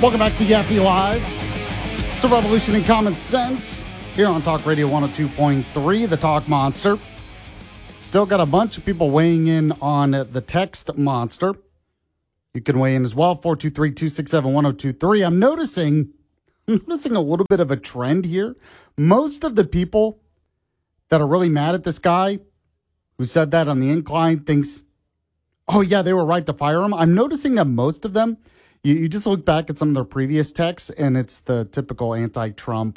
Welcome back to Yappy Live. It's a revolution in common sense here on Talk Radio 102.3, the Talk Monster. Still got a bunch of people weighing in on the text monster. You can weigh in as well, 423-267-1023. I'm noticing a little bit of a trend here. Most of the people that are really mad at this guy who said that on the incline thinks, oh yeah, they were right to fire him. I'm noticing that most of them, you just look back at some of their previous texts and it's the typical anti-Trump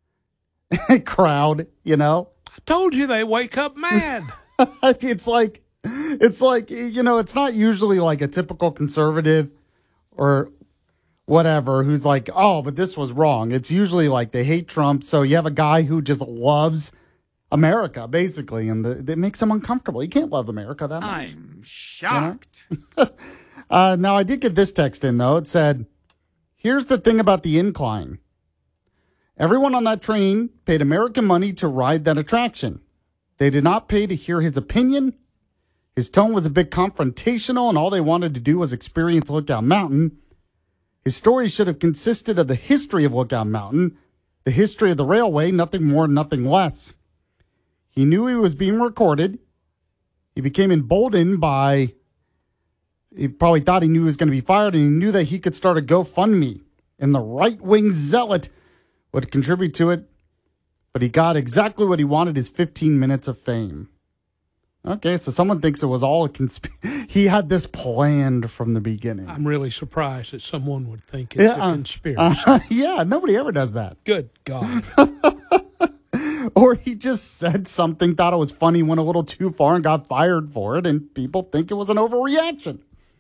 crowd, you know? I told you they wake up mad. It's like, you know, it's not usually like a typical conservative or whatever who's like, oh, but this was wrong. It's usually like they hate Trump. So you have a guy who just loves America, basically, and it makes him uncomfortable. You can't love America that much. I'm shocked. You know? Now, I did get this text in, though. It said, here's the thing about the incline. Everyone on that train paid American money to ride that attraction. They did not pay to hear his opinion. His tone was a bit confrontational, and all they wanted to do was experience Lookout Mountain. His story should have consisted of the history of Lookout Mountain, the history of the railway, nothing more, nothing less. He knew he was being recorded. He became emboldened by... He probably thought he knew he was going to be fired, and he knew that he could start a GoFundMe, and the right-wing zealot would contribute to it, but he got exactly what he wanted, his 15 minutes of fame. Okay, so someone thinks it was all a conspiracy. He had this planned from the beginning. I'm really surprised that someone would think it's a conspiracy. Yeah, nobody ever does that. Good God. Or he just said something, thought it was funny, went a little too far and got fired for it, and people think it was an overreaction.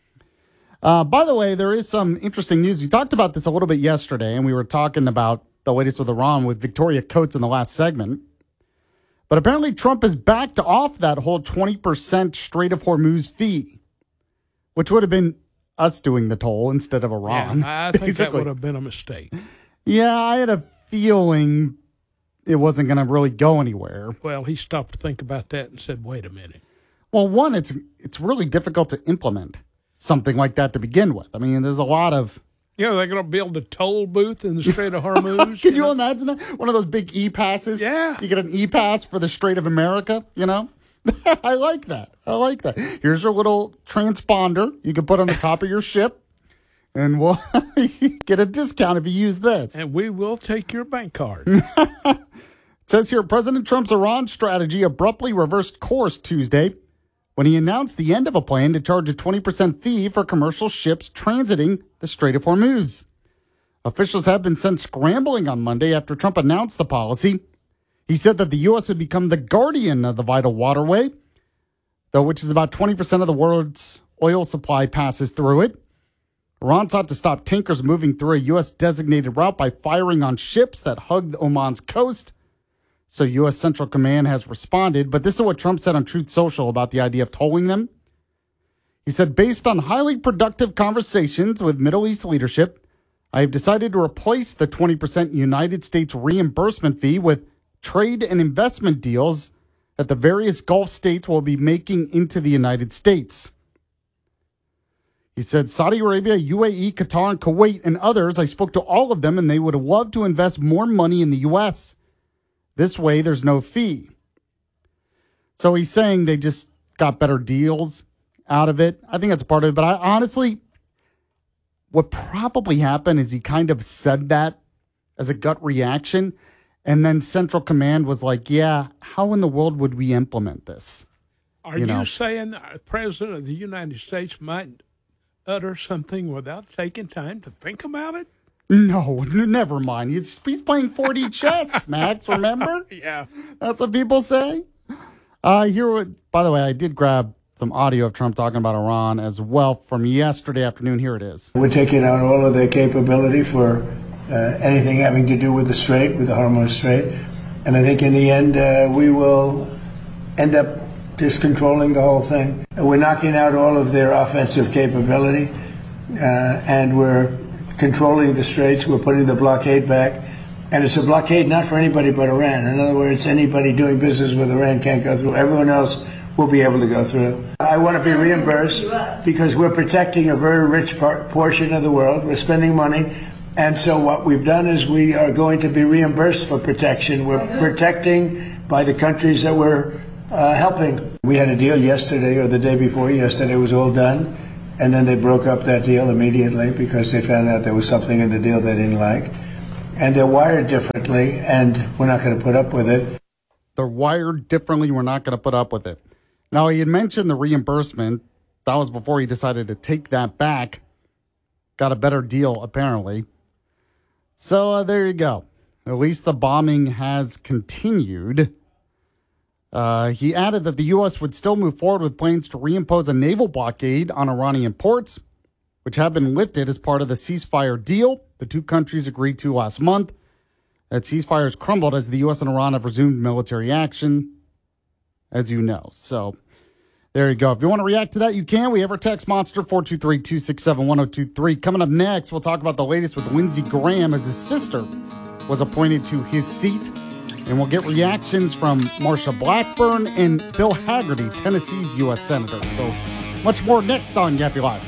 By the way, there is some interesting news. We talked about this a little bit yesterday, and we were talking about the latest with Iran with Victoria Coates in the last segment. But apparently Trump has backed off that whole 20% Strait of Hormuz fee, which would have been us doing the toll instead of Iran. Yeah, I think that would have been a mistake. Yeah, I had a feeling it wasn't going to really go anywhere. Well, he stopped to think about that and said, wait a minute. Well, one, it's really difficult to implement something like that to begin with. I mean, there's a lot of... Yeah, they're going to build a toll booth in the Strait of Hormuz. Can you imagine that? One of those big E-passes? Yeah. You get an E-pass for the Strait of America, you know? I like that. Here's your little transponder you can put on the top of your ship, and we'll get a discount if you use this. And we will take your bank card. It says here, President Trump's Iran strategy abruptly reversed course Tuesday when he announced the end of a plan to charge a 20% fee for commercial ships transiting the Strait of Hormuz. Officials have been sent scrambling on Monday after Trump announced the policy. He said that the U.S. would become the guardian of the vital waterway, though which is about 20% of the world's oil supply passes through it. Iran sought to stop tankers moving through a U.S. designated route by firing on ships that hugged Oman's coast. So U.S. Central Command has responded, but this is what Trump said on Truth Social about the idea of tolling them. He said, based on highly productive conversations with Middle East leadership, I have decided to replace the 20% United States reimbursement fee with trade and investment deals that the various Gulf states will be making into the United States. He said, Saudi Arabia, UAE, Qatar, and Kuwait, and others, I spoke to all of them, and they would have loved to invest more money in the U.S. This way, there's no fee. So he's saying they just got better deals out of it. I think that's part of it. But I honestly, what probably happened is he kind of said that as a gut reaction. And then Central Command was like, yeah, how in the world would we implement this? Are you saying the President of the United States might utter something without taking time to think about it? No, never mind. He's playing 4D chess, Max, remember? Yeah. That's what people say. By the way, I did grab some audio of Trump talking about Iran as well from yesterday afternoon. Here it is. We're taking out all of their capability for anything having to do with the Strait, with the Hormuz Strait. And I think in the end, we will end up just controlling the whole thing. We're knocking out all of their offensive capability, and we're controlling the straits. We're putting the blockade back. And it's a blockade not for anybody but Iran. In other words, anybody doing business with Iran can't go through. Everyone else will be able to go through. I want to be reimbursed because we're protecting a very rich portion of the world. We're spending money And so what we've done is we are going to be reimbursed for protection. We're protecting by the countries that we're helping. We had a deal yesterday or the day before yesterday. It was all done. And then they broke up that deal immediately because they found out there was something in the deal they didn't like. And they're wired differently, and we're not going to put up with it. They're wired differently. We're not going to put up with it. Now, he had mentioned the reimbursement. That was before he decided to take that back. Got a better deal, apparently. So there you go. At least the bombing has continued. He added that the U.S. would still move forward with plans to reimpose a naval blockade on Iranian ports, which have been lifted as part of the ceasefire deal the two countries agreed to last month. That ceasefire has crumbled as the U.S. and Iran have resumed military action, as you know. So there you go. If you want to react to that, you can. We have our text monster, 423-267-1023. Coming up next, we'll talk about the latest with Lindsey Graham as his sister was appointed to his seat. And we'll get reactions from Marsha Blackburn and Bill Hagerty, Tennessee's U.S. Senator. So much more next on Yappy Live.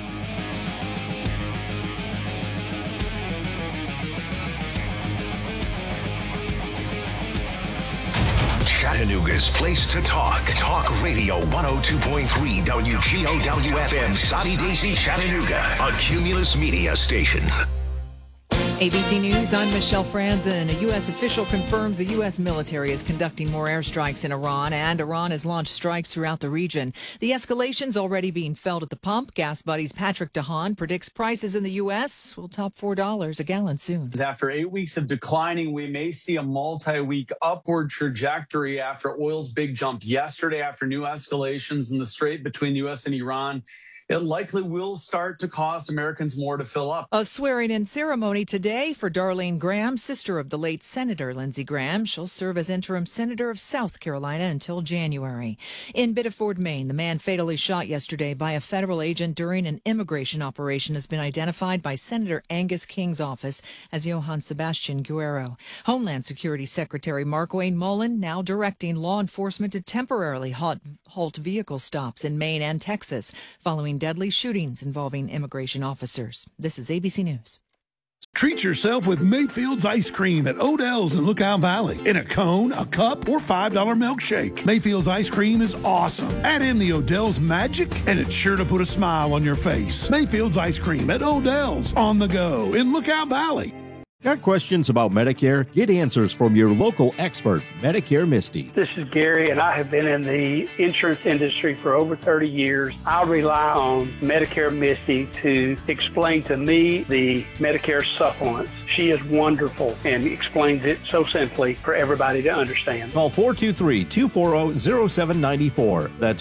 Chattanooga's place to talk. Talk Radio 102.3 WGOW-FM, Soddy Daisy, Chattanooga, a Cumulus Media station. ABC News, I'm Michelle Franzen. A U.S. official confirms the U.S. military is conducting more airstrikes in Iran, and Iran has launched strikes throughout the region. The escalation's already being felt at the pump. Gas Buddy's Patrick DeHaan predicts prices in the U.S. will top $4 a gallon soon. After 8 weeks of declining, we may see a multi-week upward trajectory after oil's big jump yesterday after new escalations in the strait between the U.S. and Iran. It likely will start to cost Americans more to fill up. A swearing-in ceremony today for Darlene Graham, sister of the late Senator Lindsey Graham. She'll serve as interim senator of South Carolina until January. In Biddeford, Maine, the man fatally shot yesterday by a federal agent during an immigration operation has been identified by Senator Angus King's office as Johann Sebastian Guerrero. Homeland Security Secretary Markwayne Mullin now directing law enforcement to temporarily halt vehicle stops in Maine and Texas following deadly shootings involving immigration officers. This is ABC News. Treat yourself with Mayfield's ice cream at Odell's in Lookout Valley. In a cone, a cup, or $5 milkshake. Mayfield's ice cream is awesome. Add in the Odell's magic, and it's sure to put a smile on your face. Mayfield's ice cream at Odell's on the go in Lookout Valley. Got questions about Medicare? Get answers from your local expert, Medicare Misty. This is Gary, and I have been in the insurance industry for over 30 years. I rely on Medicare Misty to explain to me the Medicare supplements. She is wonderful and explains it so simply for everybody to understand. Call 423-240-0794. That's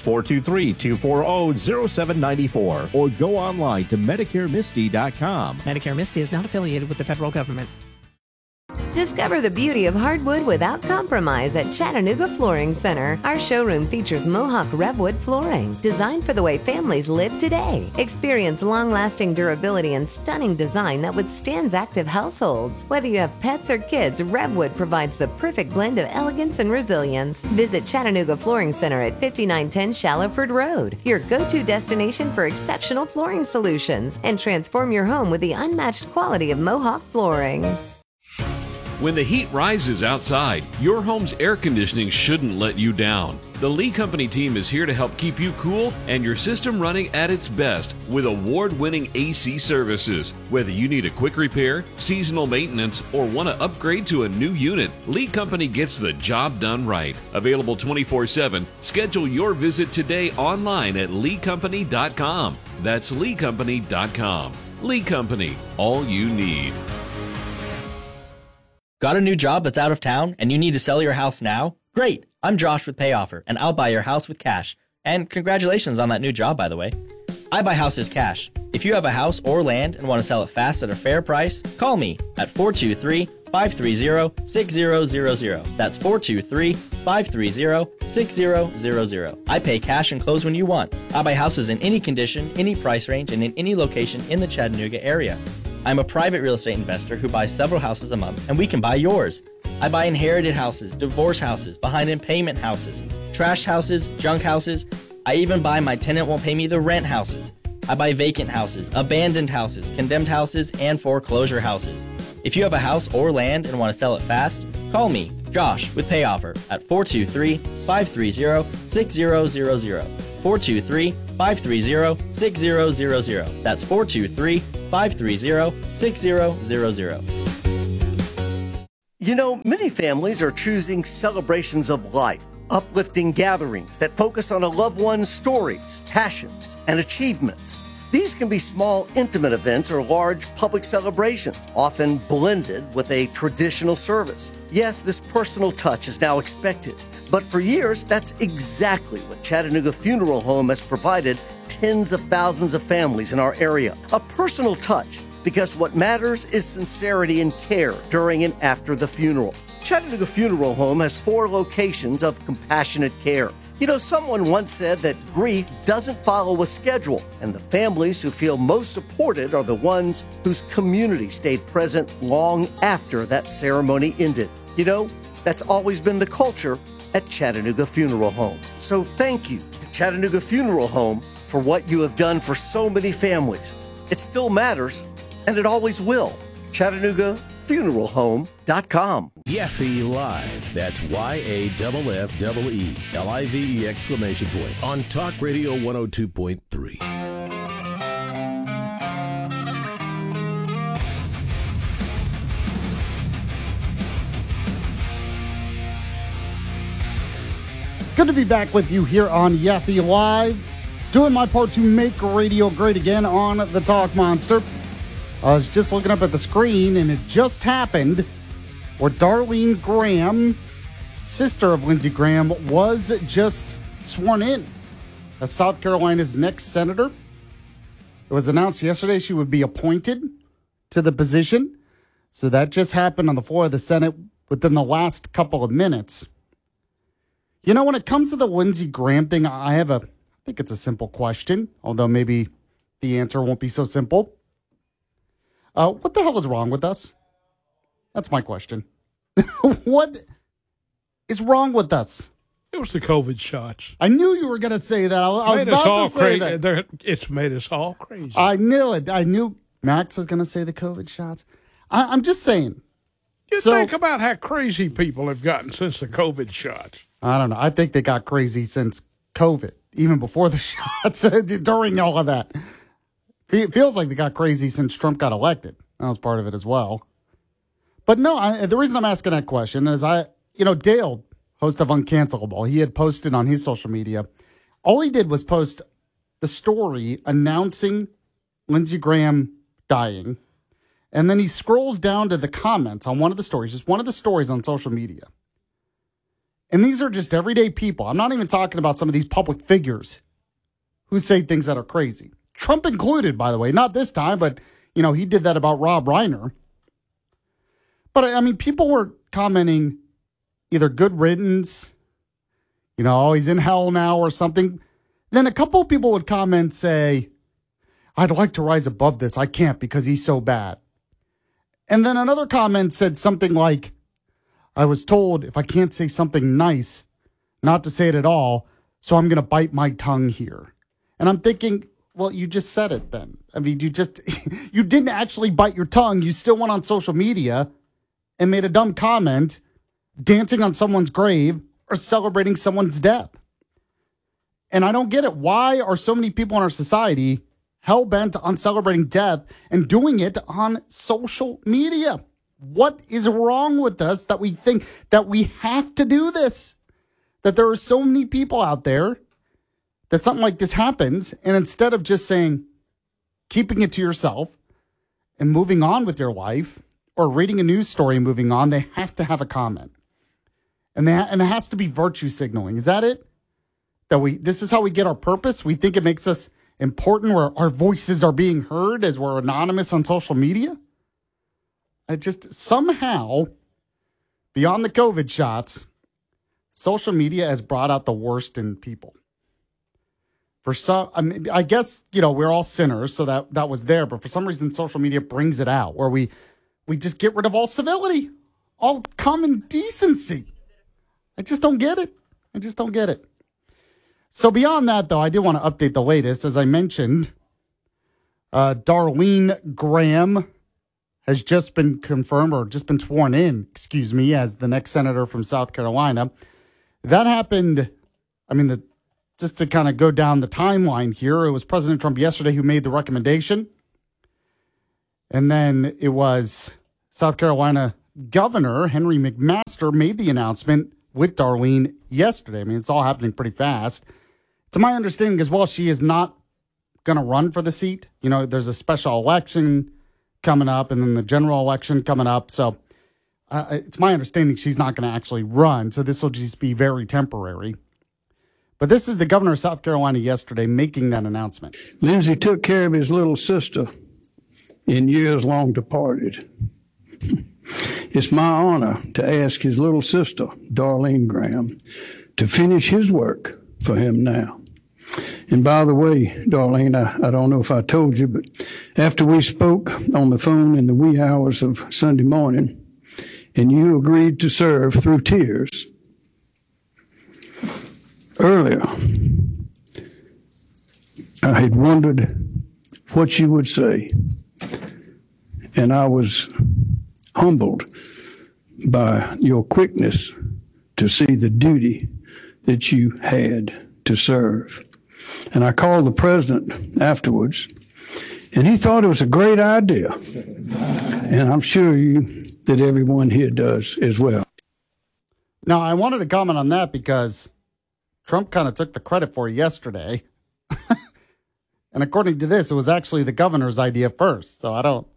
423-240-0794. Or go online to MedicareMisty.com. Medicare Misty is not affiliated with the federal government. Discover the beauty of hardwood without compromise at Chattanooga Flooring Center. Our showroom features Mohawk Revwood flooring, designed for the way families live today. Experience long-lasting durability and stunning design that withstands active households. Whether you have pets or kids, Revwood provides the perfect blend of elegance and resilience. Visit Chattanooga Flooring Center at 5910 Shallowford Road, your go-to destination for exceptional flooring solutions, and transform your home with the unmatched quality of Mohawk flooring. When the heat rises outside, your home's air conditioning shouldn't let you down. The Lee Company team is here to help keep you cool and your system running at its best with award-winning AC services. Whether you need a quick repair, seasonal maintenance, or want to upgrade to a new unit, Lee Company gets the job done right. Available 24/7. Schedule your visit today online at leecompany.com. That's leecompany.com. Lee Company, all you need. Got a new job that's out of town and you need to sell your house now? Great! I'm Josh with PayOffer, and I'll buy your house with cash. And congratulations on that new job, by the way. I buy houses cash. If you have a house or land and want to sell it fast at a fair price, call me at 423-530-6000. That's 423-530-6000. I pay cash and close when you want. I buy houses in any condition, any price range, and in any location in the Chattanooga area. I'm a private real estate investor who buys several houses a month, and we can buy yours. I buy inherited houses, divorce houses, behind in payment houses, trashed houses, junk houses. I even buy my tenant won't pay me the rent houses. I buy vacant houses, abandoned houses, condemned houses, and foreclosure houses. If you have a house or land and want to sell it fast, call me, Josh, with Pay Offer at 423-530-6000. 423-530-6000. That's 423-530-6000. You know, many families are choosing celebrations of life, uplifting gatherings that focus on a loved one's stories, passions, and achievements. These can be small, intimate events or large public celebrations, often blended with a traditional service. Yes, this personal touch is now expected, but for years, that's exactly what Chattanooga Funeral Home has provided tens of thousands of families in our area. A personal touch, because what matters is sincerity and care during and after the funeral. Chattanooga Funeral Home has 4 locations of compassionate care. You know, someone once said that grief doesn't follow a schedule, and the families who feel most supported are the ones whose community stayed present long after that ceremony ended. You know, that's always been the culture at Chattanooga Funeral Home. So thank you to Chattanooga Funeral Home for what you have done for so many families. It still matters, and it always will. ChattanoogaFuneralHome.com. Yeffie Live. That's YAFFELIVE exclamation point on Talk Radio 102.3. Good to be back with you here on Yeffie Live. Doing my part to make radio great again on the Talk Monster. I was just looking up at the screen, and it just happened where Darlene Graham, sister of Lindsey Graham, was just sworn in as South Carolina's next senator. It was announced yesterday she would be appointed to the position. So that just happened on the floor of the Senate within the last couple of minutes. You know, when it comes to the Lindsey Graham thing, I think it's a simple question, although maybe the answer won't be so simple. What the hell is wrong with us? That's my question. What is wrong with us? It was the COVID shots. I knew you were going to say that. I was about to say that. It's made us all crazy. I knew it. I knew Max was going to say the COVID shots. I'm just saying. Think about how crazy people have gotten since the COVID shots. I don't know. I think they got crazy since COVID, even before the shots, during all of that. It feels like they got crazy since Trump got elected. That was part of it as well. But no, the reason I'm asking that question is Dale, host of Uncancelable, he had posted on his social media. All he did was post the story announcing Lindsey Graham dying. And then he scrolls down to the comments on one of the stories, just one of the stories on social media. And these are just everyday people. I'm not even talking about some of these public figures who say things that are crazy. Trump included, by the way. Not this time, but, he did that about Rob Reiner. But, I mean, people were commenting either good riddance, he's in hell now or something. Then a couple of people would comment, say, I'd like to rise above this. I can't because he's so bad. And then another comment said something like, I was told if I can't say something nice, not to say it at all, so I'm going to bite my tongue here. And I'm thinking, well, you just said it then. I mean, you didn't actually bite your tongue. You still went on social media and made a dumb comment, dancing on someone's grave or celebrating someone's death. And I don't get it. Why are so many people in our society hell-bent on celebrating death and doing it on social media? What is wrong with us that we think that we have to do this? That there are so many people out there that something like this happens, and instead of just saying, keeping it to yourself and moving on with your life or reading a news story and moving on, they have to have a comment. And it has to be virtue signaling. Is that it? This is how we get our purpose? We think it makes us important where our voices are being heard as we're anonymous on social media? I just somehow, beyond the COVID shots, social media has brought out the worst in people. For some, I guess, we're all sinners, so that was there. But for some reason, social media brings it out where we just get rid of all civility, all common decency. I just don't get it. So beyond that, though, I do want to update the latest. As I mentioned, Darlene Graham has just been confirmed or just been sworn in, as the next senator from South Carolina. That happened, just to kind of go down the timeline here, it was President Trump yesterday who made the recommendation. And then it was South Carolina Governor Henry McMaster made the announcement with Darlene yesterday. It's all happening pretty fast. To my understanding as well, she is not going to run for the seat. There's a special election coming up and then the general election coming up. So it's my understanding she's not going to actually run. So this will just be very temporary. But this is the governor of South Carolina yesterday making that announcement. Lindsey took care of his little sister in years long departed. It's my honor to ask his little sister, Darlene Graham, to finish his work for him now. And by the way, Darlene, I don't know if I told you, but after we spoke on the phone in the wee hours of Sunday morning, and you agreed to serve through tears, earlier, I had wondered what you would say, and I was humbled by your quickness to see the duty that you had to serve. And I called the president afterwards, and he thought it was a great idea. And I'm sure that everyone here does as well. Now, I wanted to comment on that because Trump kind of took the credit for it yesterday. And according to this, it was actually the governor's idea first. So I don't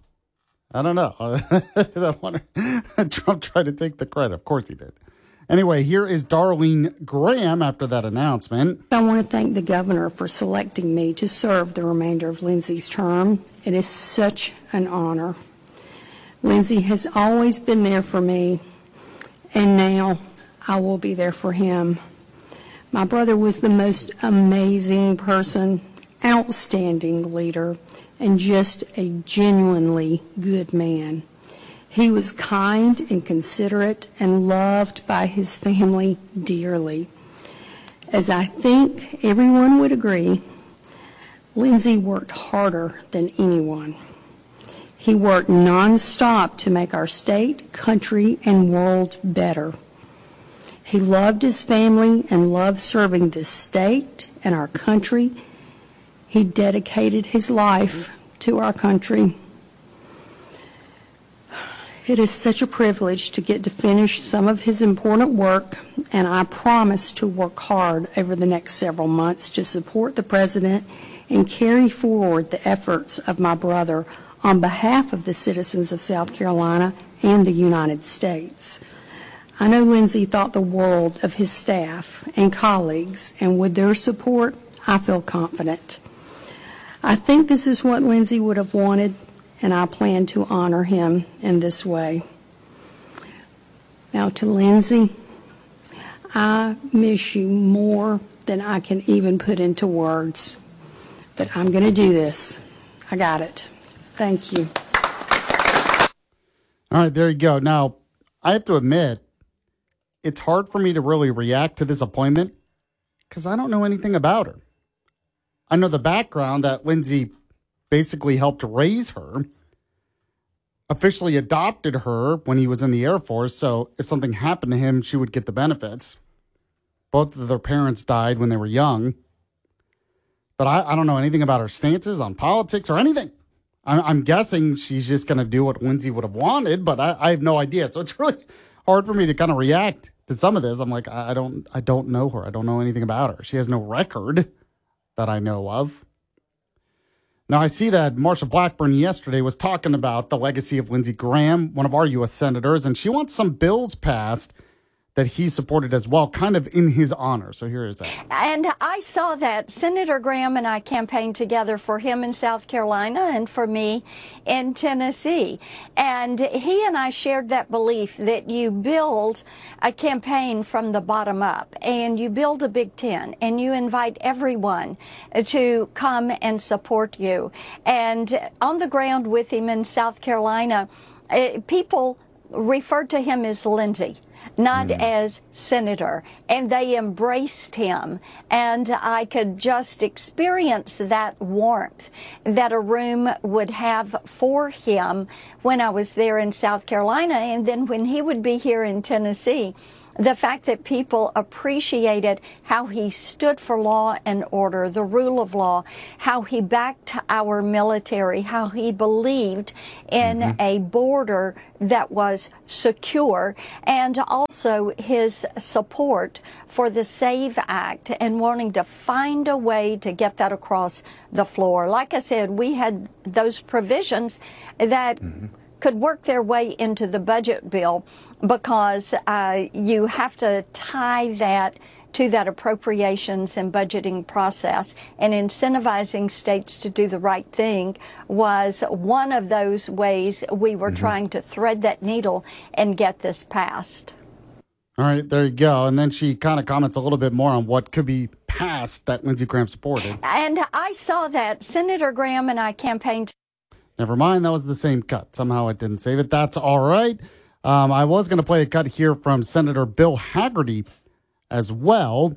know. Trump tried to take the credit. Of course he did. Anyway, here is Darlene Graham after that announcement. I want to thank the governor for selecting me to serve the remainder of Lindsey's term. It is such an honor. Lindsey has always been there for me, and now I will be there for him. My brother was the most amazing person, outstanding leader, and just a genuinely good man. He was kind and considerate and loved by his family dearly. As I think everyone would agree, Lindsey worked harder than anyone. He worked nonstop to make our state, country, and world better. He loved his family and loved serving this state and our country. He dedicated his life to our country. It is such a privilege to get to finish some of his important work, and I promise to work hard over the next several months to support the president and carry forward the efforts of my brother on behalf of the citizens of South Carolina and the United States. I know Lindsey thought the world of his staff and colleagues, and with their support, I feel confident. I think this is what Lindsey would have wanted, and I plan to honor him in this way. Now to Lindsey, I miss you more than I can even put into words, but I'm going to do this. I got it. Thank you. All right, there you go. Now, I have to admit, it's hard for me to really react to this appointment because I don't know anything about her. I know the background that Lindsey basically helped raise her, officially adopted her when he was in the Air Force, so if something happened to him, she would get the benefits. Both of their parents died when they were young. But I don't know anything about her stances on politics or anything. I'm guessing she's just going to do what Lindsey would have wanted, but I have no idea. So it's really hard for me to kind of react to some of this. I'm like, I don't know her. I don't know anything about her. She has no record that I know of. Now, I see that Marsha Blackburn yesterday was talking about the legacy of Lindsey Graham, one of our U.S. senators, and she wants some bills passed that he supported as well, kind of in his honor. So here is that. And I saw that Senator Graham and I campaigned together for him in South Carolina and for me in Tennessee. And he and I shared that belief that you build a campaign from the bottom up, and you build a Big Ten, and you invite everyone to come and support you. And on the ground with him in South Carolina, people referred to him as Lindsey. not as senator. And they embraced him. And I could just experience that warmth that a room would have for him when I was there in South Carolina. And then when he would be here in Tennessee, the fact that people appreciated how he stood for law and order, the rule of law, how he backed our military, how he believed in a border that was secure, and also his support for the SAVE Act and wanting to find a way to get that across the floor. Like I said, we had those provisions that could work their way into the budget bill because you have to tie that to that appropriations and budgeting process. And incentivizing states to do the right thing was one of those ways we were trying to thread that needle and get this passed. All right, there you go. And then she kind of comments a little bit more on what could be passed that Lindsey Graham supported. And I saw that Senator Graham and I campaigned. Never mind, that was the same cut. Somehow it didn't save it. That's all right. I was going to play a cut here from Senator Bill Hagerty as well.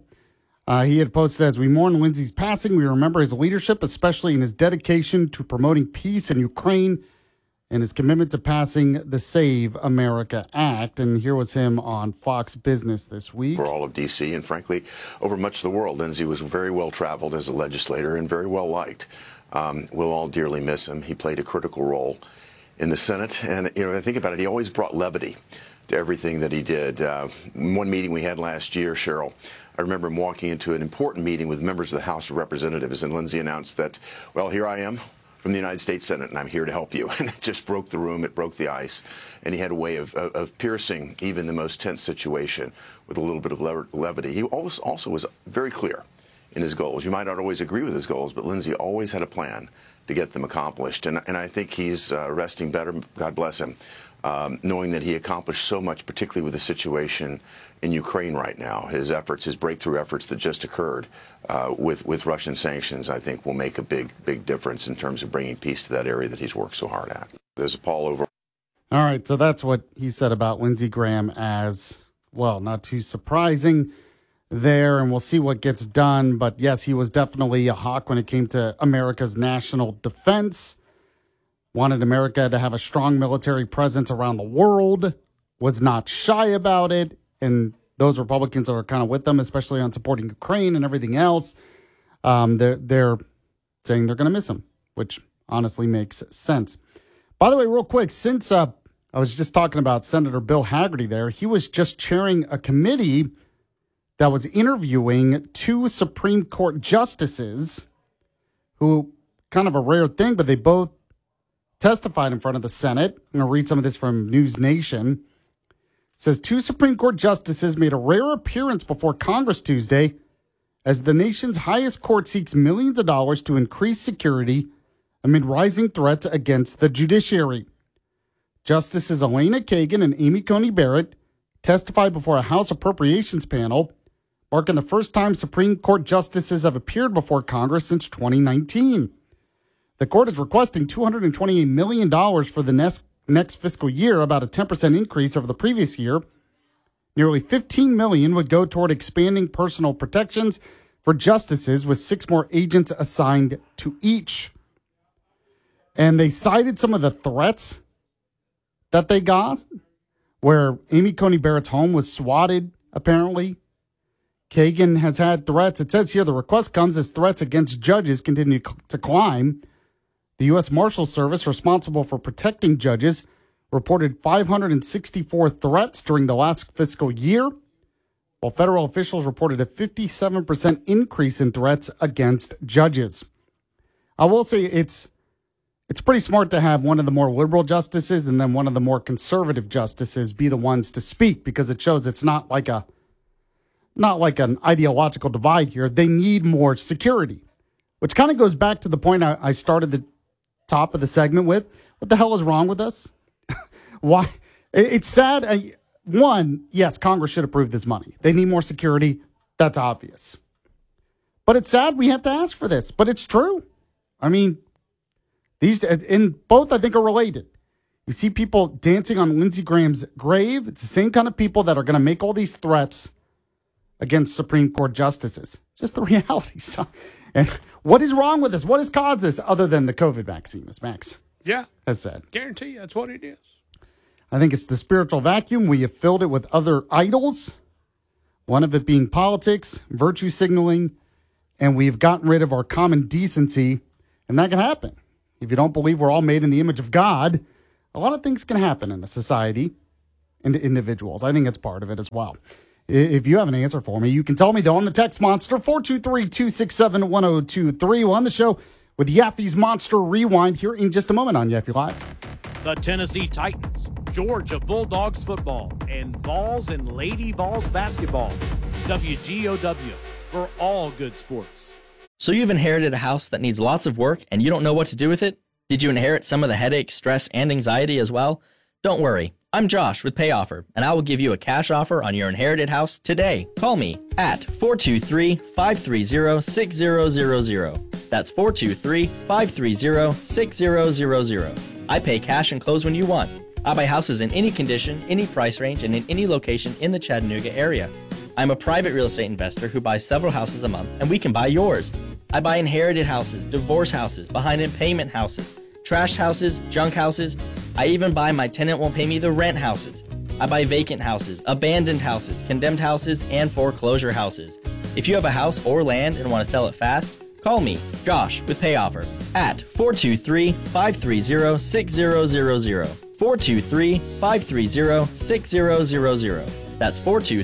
He had posted, as we mourn Lindsey's passing, we remember his leadership, especially in his dedication to promoting peace in Ukraine and his commitment to passing the Save America Act. And here was him on Fox Business this week. For all of D.C. and frankly, over much of the world, Lindsey was very well traveled as a legislator and very well liked. We'll all dearly miss him. He played a critical role in the Senate. And, I think about it, he always brought levity to everything that he did. One meeting we had last year, Cheryl, I remember him walking into an important meeting with members of the House of Representatives, and Lindsey announced that, well, here I am from the United States Senate, and I'm here to help you. And it just broke the room. It broke the ice. And he had a way of piercing even the most tense situation with a little bit of levity. He also was very clear in his goals. You might not always agree with his goals, but Lindsey always had a plan to get them accomplished. And I think he's resting better, God bless him, knowing that he accomplished so much, particularly with the situation in Ukraine right now. His efforts, his breakthrough efforts that just occurred with Russian sanctions, I think will make a big difference in terms of bringing peace to that area that he's worked so hard at. There's a Paul over. All right, so that's what he said about Lindsey Graham as, well, not too surprising there, and we'll see what gets done. But yes, he was definitely a hawk when it came to America's national defense. Wanted America to have a strong military presence around the world, was not shy about it. And those Republicans that are kind of with them, especially on supporting Ukraine and everything else, they're saying they're going to miss him, which honestly makes sense. By the way, real quick, since I was just talking about Senator Bill Hagerty there, he was just chairing a committee that was interviewing 2 Supreme Court justices who, kind of a rare thing, but they both testified in front of the Senate. I'm going to read some of this from News Nation. It says 2 Supreme Court justices made a rare appearance before Congress Tuesday as the nation's highest court seeks millions of dollars to increase security amid rising threats against the judiciary. Justices Elena Kagan and Amy Coney Barrett testified before a House Appropriations panel, marking the first time Supreme Court justices have appeared before Congress since 2019. The court is requesting $228 million for the next fiscal year, about a 10% increase over the previous year. Nearly $15 million would go toward expanding personal protections for justices, with 6 more agents assigned to each. And they cited some of the threats that they got, where Amy Coney Barrett's home was swatted, apparently. Kagan has had threats. It says here the request comes as threats against judges continue to climb. The U.S. Marshal Service, responsible for protecting judges, reported 564 threats during the last fiscal year, while federal officials reported a 57% increase in threats against judges. I will say it's pretty smart to have one of the more liberal justices and then one of the more conservative justices be the ones to speak, because it shows it's not like an ideological divide here. They need more security, which kind of goes back to the point I started the top of the segment with. What the hell is wrong with us? Why? It's sad. One, yes, Congress should approve this money. They need more security. That's obvious. But it's sad we have to ask for this. But it's true. I mean, these, and both I think are related. You see people dancing on Lindsey Graham's grave. It's the same kind of people that are going to make all these threats against Supreme Court justices. Just the reality. So, and what is wrong with this? What has caused this other than the COVID vaccine, as Max has said? Guarantee you that's what it is. I think it's the spiritual vacuum. We have filled it with other idols, one of it being politics, virtue signaling, and we've gotten rid of our common decency, and that can happen. If you don't believe we're all made in the image of God, a lot of things can happen in a society and to individuals. I think it's part of it as well. If you have an answer for me, you can tell me, though, on the text monster, 423-267-1023. We'll on the show with Yaffe's Monster Rewind here in just a moment on Yaffe Live. The Tennessee Titans, Georgia Bulldogs football, and Vols and Lady Vols basketball. WGOW for all good sports. So you've inherited a house that needs lots of work and you don't know what to do with it? Did you inherit some of the headache, stress, and anxiety as well? Don't worry. I'm Josh with PayOffer, and I will give you a cash offer on your inherited house today. Call me at 423-530-6000. That's 423-530-6000. I pay cash and close when you want. I buy houses in any condition, any price range, and in any location in the Chattanooga area. I'm a private real estate investor who buys several houses a month, and we can buy yours. I buy inherited houses, divorce houses, behind-in-payment houses, trashed houses, junk houses. I even buy my tenant won't pay me the rent houses. I buy vacant houses, abandoned houses, condemned houses, and foreclosure houses. If you have a house or land and want to sell it fast, call me, Josh, with PayOffer at 423-530-6000. 423-530-6000. That's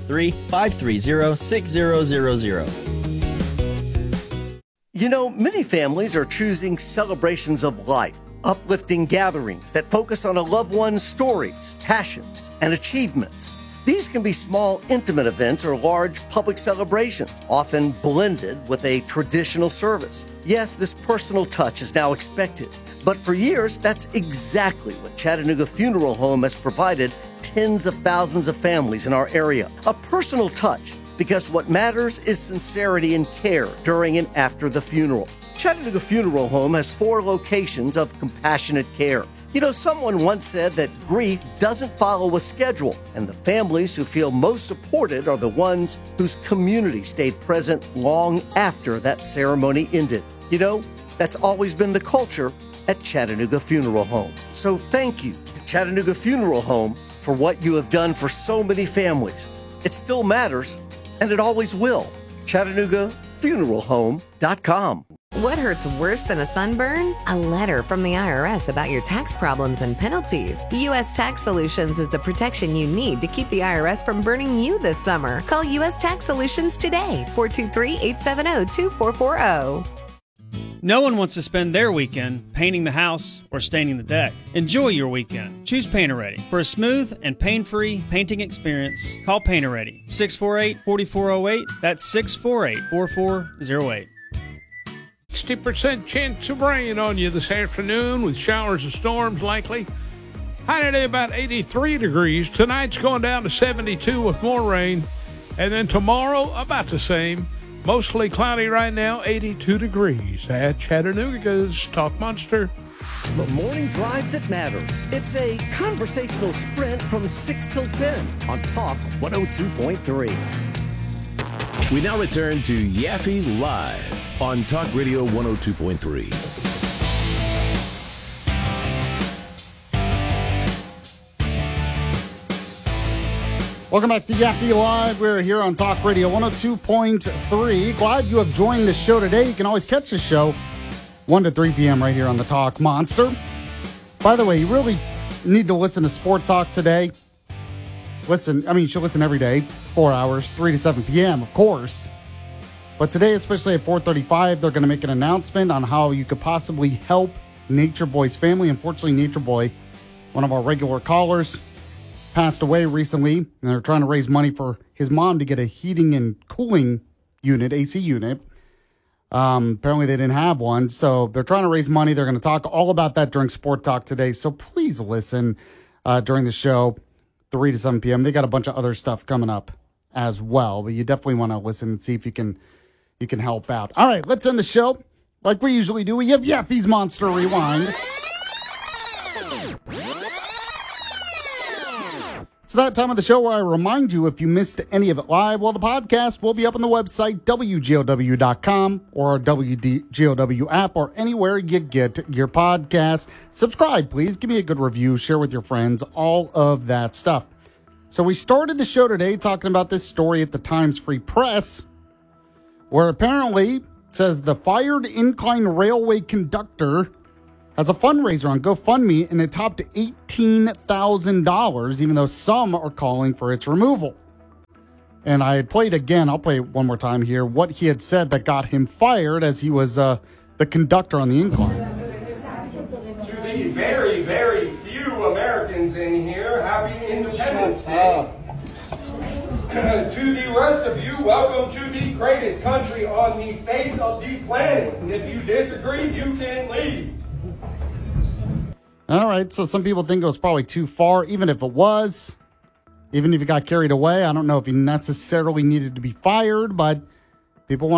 423-530-6000. You know, many families are choosing celebrations of life, uplifting gatherings that focus on a loved one's stories, passions, and achievements. These can be small, intimate events or large public celebrations, often blended with a traditional service. Yes, this personal touch is now expected, but for years, that's exactly what Chattanooga Funeral Home has provided tens of thousands of families in our area. A personal touch, because what matters is sincerity and care during and after the funeral. Chattanooga Funeral Home has 4 locations of compassionate care. You know, someone once said that grief doesn't follow a schedule, and the families who feel most supported are the ones whose community stayed present long after that ceremony ended. You know, that's always been the culture at Chattanooga Funeral Home. So thank you to Chattanooga Funeral Home for what you have done for so many families. It still matters, and it always will. ChattanoogaFuneralHome.com. What hurts worse than a sunburn? A letter from the IRS about your tax problems and penalties. U.S. Tax Solutions is the protection you need to keep the IRS from burning you this summer. Call U.S. Tax Solutions today, 423-870-2440. No one wants to spend their weekend painting the house or staining the deck. Enjoy your weekend. Choose Painter Ready. For a smooth and pain-free painting experience, call Painter Ready. 648-4408. That's 648-4408. 60% chance of rain on you this afternoon with showers and storms likely. High today about 83 degrees. Tonight's going down to 72 with more rain. And then tomorrow about the same. Mostly cloudy right now, 82 degrees at Chattanooga's Talk Monster. The morning drive that matters. It's a conversational sprint from 6 till 10 on Talk 102.3. We now return to Yaffe Live on Talk Radio 102.3. Welcome back to Yaffe Live. We're here on Talk Radio 102.3. Glad you have joined the show today. You can always catch the show 1 to 3 p.m. right here on the Talk Monster. By the way, you really need to listen to Sport Talk today. Listen, I mean, you should listen every day, 4 hours, 3 to 7 p.m., of course. But today, especially at 4:35, they're going to make an announcement on how you could possibly help Nature Boy's family. Unfortunately, Nature Boy, one of our regular callers, passed away recently, and they're trying to raise money for his mom to get a heating and cooling unit, AC unit. Apparently they didn't have one, so they're trying to raise money. They're going to talk all about that during Sport Talk today, so please listen during the show, 3 to 7 p.m. They got a bunch of other stuff coming up as well, but you definitely want to listen and see if you can help out. All right, let's end the show like we usually do. We have Yaffe's Monster Rewind. It's that time of the show where I remind you, if you missed any of it live, well, the podcast will be up on the website, WGOW.com, or our WGOW app, or anywhere you get your podcast. Subscribe, please. Give me a good review. Share with your friends. All of that stuff. So we started the show today talking about this story at the Times Free Press, where apparently it says the fired Incline Railway conductor has a fundraiser on GoFundMe, and it topped $18,000, even though some are calling for its removal. And I had played again, I'll play it one more time here, what he had said that got him fired, as he was the conductor on the incline. To the very, very few Americans in here, happy Independence Day. To the rest of you, welcome to the greatest country on the face of the planet. And if you disagree, you can leave. All right, so some people think it was probably too far, even if it was. Even if he got carried away, I don't know if he necessarily needed to be fired, but people want